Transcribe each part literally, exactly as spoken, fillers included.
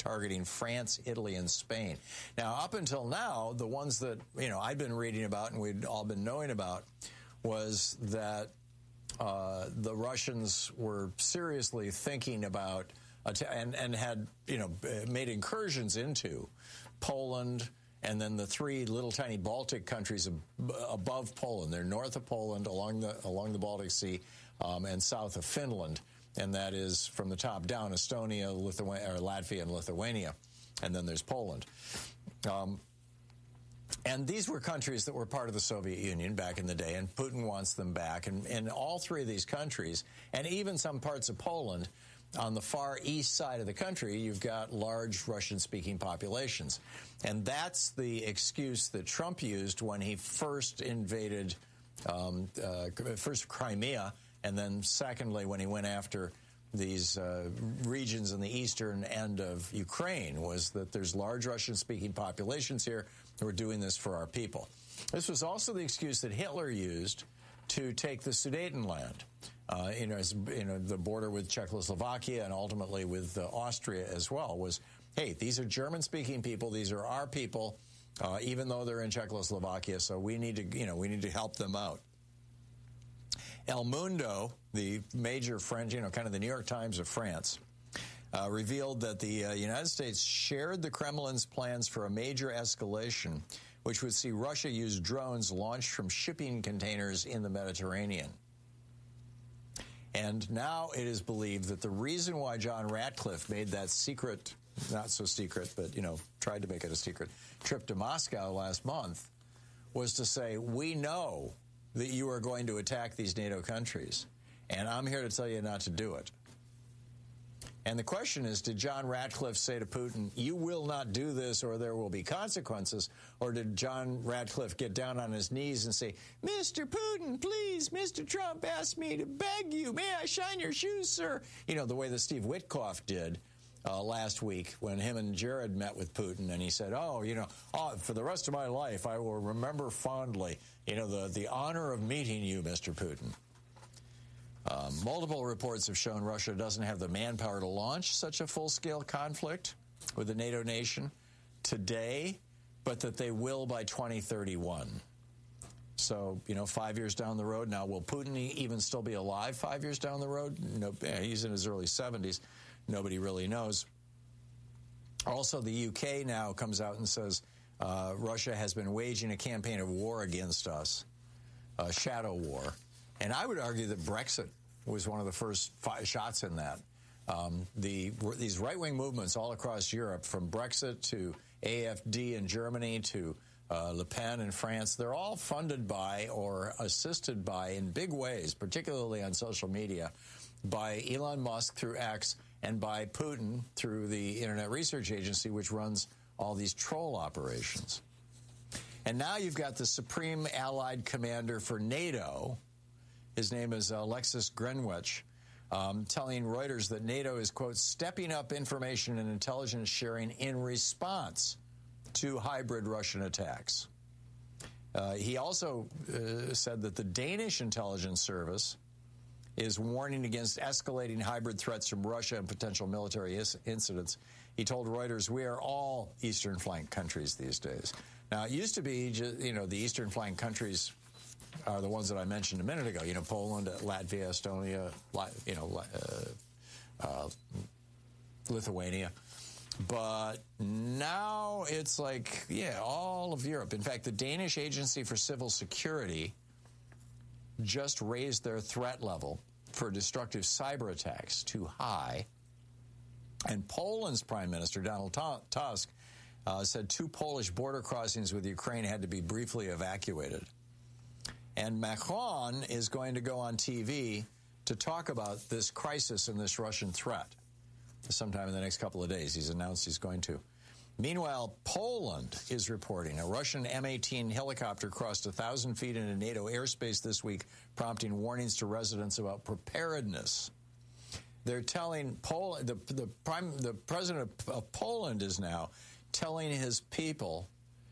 targeting France, Italy, and Spain. Now, up until now, the ones that, you know, I'd been reading about and we'd all been knowing about was that uh, the Russians were seriously thinking about and, and had, you know, made incursions into Poland and then the three little tiny Baltic countries ab above Poland. They're north of Poland, along the along the Baltic Sea, um, and south of Finland. And that is from the top down, Estonia, Lithuania, or Latvia, and Lithuania. And then there's Poland. Um, and these were countries that were part of the Soviet Union back in the day, and Putin wants them back. And in all three of these countries, and even some parts of Poland, on the far east side of the country, you've got large Russian-speaking populations. And that's the excuse that Trump used when he first invaded, um, uh, first Crimea, and then secondly, when he went after these uh, regions in the eastern end of Ukraine, was that there's large Russian-speaking populations here who are doing this for our people. This was also the excuse that Hitler used to take the Sudetenland, uh, you know, as, you know, the border with Czechoslovakia and ultimately with uh, Austria as well, was, hey, these are German-speaking people, these are our people, uh, even though they're in Czechoslovakia, so we need to, you know, we need to help them out. El Mundo, the major French, you know, kind of the New York Times of France, uh, revealed that the uh, United States shared the Kremlin's plans for a major escalation, which would see Russia use drones launched from shipping containers in the Mediterranean. And now it is believed that the reason why John Ratcliffe made that secret, not so secret, but, you know, tried to make it a secret, trip to Moscow last month was to say, we know that you are going to attack these NATO countries, and I'm here to tell you not to do it. And the question is, did John Ratcliffe say to Putin, you will not do this or there will be consequences? Or did John Ratcliffe get down on his knees and say, Mister Putin, please, Mister Trump asked me to beg you. May I shine your shoes, sir? You know, the way that Steve Witkoff did uh, last week when him and Jared met with Putin, and he said, oh, you know, oh, for the rest of my life, I will remember fondly, you know, the, the honor of meeting you, Mister Putin. Uh, multiple reports have shown Russia doesn't have the manpower to launch such a full-scale conflict with a NATO nation today, but that they will by twenty thirty-one. So, you know, five years down the road. Now, will Putin even still be alive five years down the road? No, he's in his early seventies. Nobody really knows. Also, the U K now comes out and says uh, Russia has been waging a campaign of war against us, a shadow war. And I would argue that Brexit was one of the first five shots in that. Um, the, these right-wing movements all across Europe, from Brexit to A F D in Germany to uh, Le Pen in France, they're all funded by or assisted by, in big ways, particularly on social media, by Elon Musk through X and by Putin through the Internet Research Agency, which runs all these troll operations. And now you've got the Supreme Allied Commander for NATO. His name is Alexis Grenwech, um, telling Reuters that NATO is, quote, stepping up information and intelligence sharing in response to hybrid Russian attacks. Uh, he also uh, said that the Danish intelligence service is warning against escalating hybrid threats from Russia and potential military incidents. He told Reuters, we are all Eastern Flank countries these days. Now, it used to be, you know, the Eastern Flank countries are the ones that I mentioned a minute ago, you know, Poland, Latvia, Estonia, you know, uh, uh, Lithuania. But now it's like, yeah, all of Europe. In fact, the Danish Agency for Civil Security just raised their threat level for destructive cyber attacks to high. And Poland's Prime Minister, Donald Tusk, uh, said two Polish border crossings with Ukraine had to be briefly evacuated. And Macron is going to go on T V to talk about this crisis and this Russian threat sometime in the next couple of days. He's announced he's going to. Meanwhile, Poland is reporting a Russian M eighteen helicopter crossed one thousand feet into NATO airspace this week, prompting warnings to residents about preparedness. They're telling Poland, the, the, prime, the president of, of Poland is now telling his people,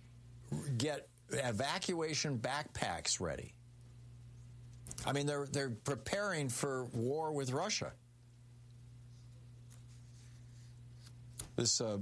get evacuation backpacks ready. I mean, they're they're preparing for war with Russia. This uh,